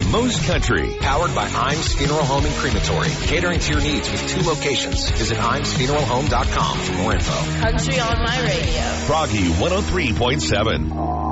most country. Powered by Imes Funeral Home and Crematory. Catering to your needs with 2 locations. Visit ImesFuneralHome.com for more info. Country on my radio. Froggy 103.7.